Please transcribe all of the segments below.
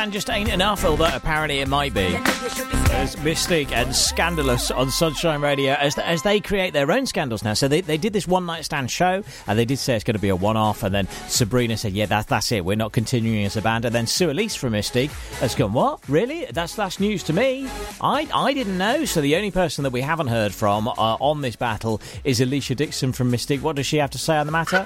stand just ain't enough, although apparently it might be. There's Mystic and Scandalous on Sunshine Radio as they create their own scandals now. So they did this one-night stand show, and they did say it's going to be a one-off, and then Sabrina said, yeah, that's it, we're not continuing as a band. And then Sue Elise from Mystic has gone, what? Really? That's news to me. I didn't know. So the only person that we haven't heard from on this battle is Alicia Dixon from Mystic. What does she have to say on the matter?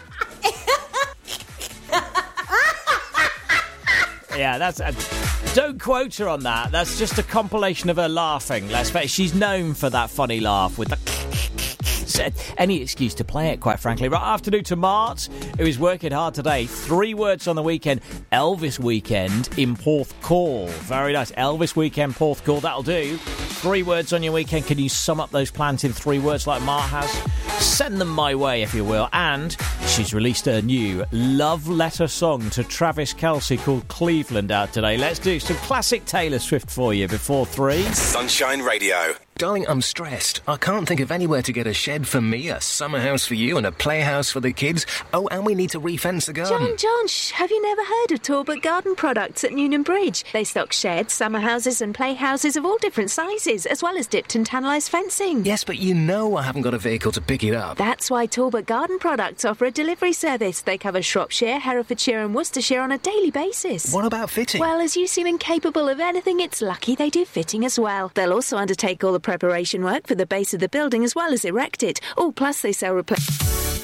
Yeah, that's... don't quote her on that. That's just a compilation of her laughing. Let's face it, she's known for that funny laugh with the... any excuse to play it, quite frankly. Right, afternoon to Mart, who is working hard today. 3 words on the weekend. Elvis weekend in Porthcawl. Very nice. Elvis weekend, Porthcawl. That'll do. 3 words on your weekend. Can you sum up those plans in 3 words like Mart has? Send them my way, if you will. And she's released a new love letter song to Travis Kelce called Cleveland out today. Let's do some classic Taylor Swift for you before 3. Sunshine Radio. Darling, I'm stressed. I can't think of anywhere to get a shed for me, a summer house for you, and a playhouse for the kids. Oh, and we need to refence the garden. John, have you never heard of Talbot Garden Products at Newnham Bridge? They stock sheds, summer houses and playhouses of all different sizes, as well as dipped and tannalised fencing. Yes, but you know I haven't got a vehicle to pick it up. That's why Talbot Garden Products offer a delivery service. They cover Shropshire, Herefordshire and Worcestershire on a daily basis. What about fitting? Well, as you seem incapable of anything, it's lucky they do fitting as well. They'll also undertake all the preparation work for the base of the building as well as erect it. Oh, plus they sell